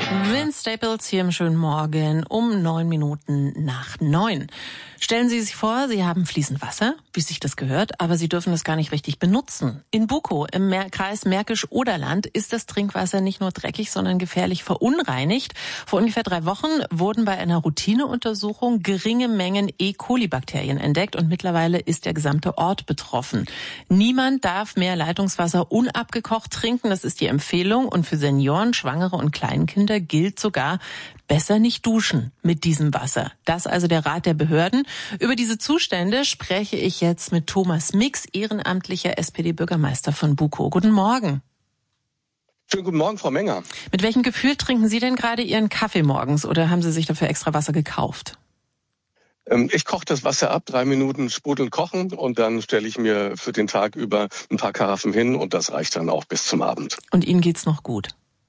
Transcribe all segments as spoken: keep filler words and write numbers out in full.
Vince Staples hier im schönen Morgen um neun Minuten nach neun. Stellen Sie sich vor, Sie haben fließend Wasser, wie sich das gehört, aber Sie dürfen es gar nicht richtig benutzen. In Bukow im Mer- Kreis Märkisch-Oderland ist das Trinkwasser nicht nur dreckig, sondern gefährlich verunreinigt. Vor ungefähr drei Wochen wurden bei einer Routineuntersuchung geringe Mengen E. coli-Bakterien entdeckt und mittlerweile ist der gesamte Ort betroffen. Niemand darf mehr Leitungswasser unabgekocht trinken, das ist die Empfehlung. Und für Senioren, Schwangere und Kleinkinder gilt sogar, besser nicht duschen mit diesem Wasser. Das also der Rat der Behörden. Über diese Zustände spreche ich jetzt mit Thomas Mix, ehrenamtlicher S P D-Bürgermeister von Bukow. Guten Morgen. Schönen guten Morgen, Frau Menger. Mit welchem Gefühl trinken Sie denn gerade Ihren Kaffee morgens oder haben Sie sich dafür extra Wasser gekauft? Ich koche das Wasser ab, drei Minuten sprudeln kochen und dann stelle ich mir für den Tag über ein paar Karaffen hin und das reicht dann auch bis zum Abend. Und Ihnen geht's noch gut?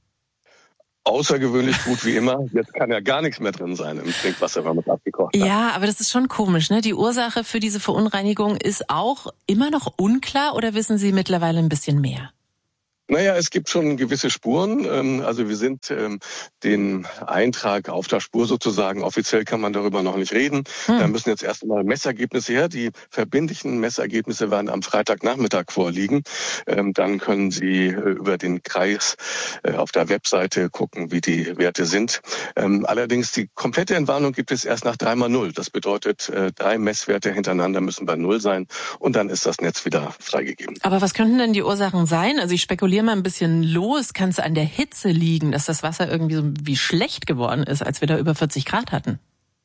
Außergewöhnlich gut wie immer. Jetzt kann ja gar nichts mehr drin sein im Trinkwasser, wenn man es abgekocht hat. Ja, aber das ist schon komisch, ne? Die Ursache für diese Verunreinigung ist auch immer noch unklar oder wissen Sie mittlerweile ein bisschen mehr? Naja, es gibt schon gewisse Spuren. Also wir sind den Eintrag auf der Spur sozusagen, offiziell kann man darüber noch nicht reden. Hm. Da müssen jetzt erst einmal Messergebnisse her. Die verbindlichen Messergebnisse werden am Freitagnachmittag vorliegen. Dann können Sie über den Kreis auf der Webseite gucken, wie die Werte sind. Allerdings die komplette Entwarnung gibt es erst nach drei mal null. Das bedeutet, drei Messwerte hintereinander müssen bei null sein und dann ist das Netz wieder freigegeben. Aber was könnten denn die Ursachen sein? Also ich spekuliere mal ein bisschen los. Kann es an der Hitze liegen, dass das Wasser irgendwie so wie schlecht geworden ist, als wir da über vierzig Grad hatten?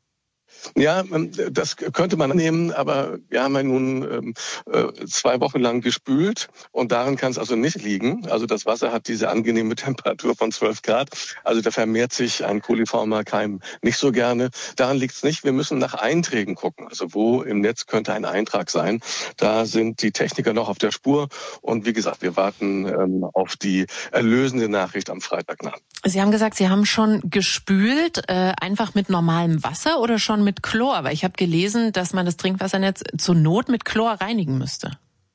Ja, das könnte man nehmen, aber wir haben ja nun äh, zwei Wochen lang gespült und daran kann es also nicht liegen. Also das Wasser hat diese angenehme Temperatur von zwölf Grad. Also da vermehrt sich ein coliformer Keim nicht so gerne. Daran liegt es nicht. Wir müssen nach Einträgen gucken. Also wo im Netz könnte ein Eintrag sein? Da sind die Techniker noch auf der Spur. Und wie gesagt, wir warten ähm, auf die erlösende Nachricht am Freitag nach. Sie haben gesagt, Sie haben schon gespült, äh, einfach mit normalem Wasser oder schon mit Chlor? Weil ich habe gelesen, dass man das Trinkwassernetz zur Not mit Chlor reinigen müsste.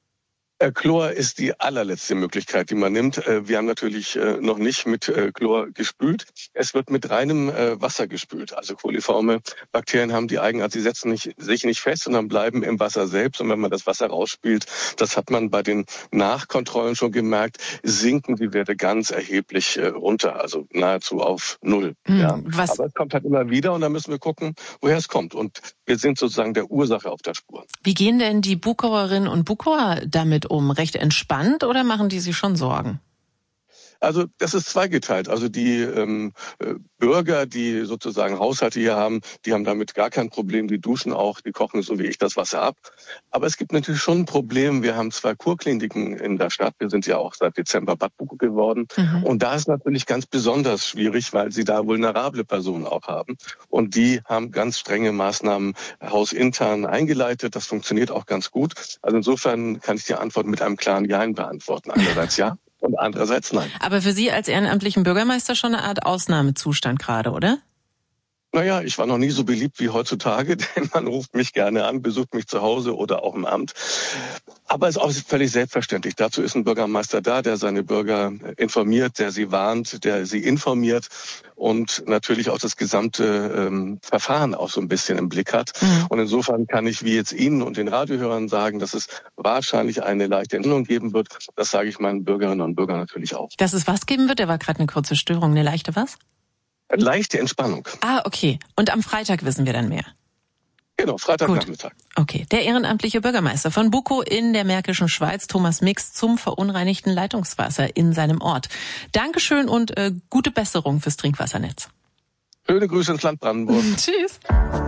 Chlor ist die allerletzte Möglichkeit, die man nimmt. Wir haben natürlich noch nicht mit Chlor gespült. Es wird mit reinem Wasser gespült. Also coliforme Bakterien haben die Eigenart, sie setzen nicht, sich nicht fest, sondern bleiben im Wasser selbst. Und wenn man das Wasser rausspült, das hat man bei den Nachkontrollen schon gemerkt, sinken die Werte ganz erheblich runter, also nahezu auf Null. Hm, ja. Was? Aber es kommt halt immer wieder und da müssen wir gucken, woher es kommt. Und wir sind sozusagen der Ursache auf der Spur. Wie gehen denn die Bukauerinnen und Bukauer damit um? Recht entspannt oder machen die sich schon Sorgen? Also das ist zweigeteilt. Also die ähm, Bürger, die sozusagen Haushalte hier haben, die haben damit gar kein Problem. Die duschen auch, die kochen so wie ich das Wasser ab. Aber es gibt natürlich schon ein Problem. Wir haben zwei Kurkliniken in der Stadt. Wir sind ja auch seit Dezember Bad Bukow geworden. Mhm. Und da ist natürlich ganz besonders schwierig, weil sie da vulnerable Personen auch haben. Und die haben ganz strenge Maßnahmen hausintern eingeleitet. Das funktioniert auch ganz gut. Also insofern kann ich die Antwort mit einem klaren Jein beantworten. Einerseits ja. Und andererseits nein. Aber für Sie als ehrenamtlichen Bürgermeister schon eine Art Ausnahmezustand gerade, oder? Naja, ich war noch nie so beliebt wie heutzutage, denn man ruft mich gerne an, besucht mich zu Hause oder auch im Amt. Aber es ist auch völlig selbstverständlich. Dazu ist ein Bürgermeister da, der seine Bürger informiert, der sie warnt, der sie informiert und natürlich auch das gesamte ähm, Verfahren auch so ein bisschen im Blick hat. Mhm. Und insofern kann ich wie jetzt Ihnen und den Radiohörern sagen, dass es wahrscheinlich eine leichte Änderung geben wird. Das sage ich meinen Bürgerinnen und Bürgern natürlich auch. Dass es was geben wird? Da war gerade eine kurze Störung. Eine leichte was? Leichte Entspannung. Ah, okay. Und am Freitag wissen wir dann mehr? Genau, Freitagnachmittag. Okay. Der ehrenamtliche Bürgermeister von Bukow in der Märkischen Schweiz, Thomas Mix, zum verunreinigten Leitungswasser in seinem Ort. Dankeschön und äh, gute Besserung fürs Trinkwassernetz. Schöne Grüße ins Land Brandenburg. Tschüss.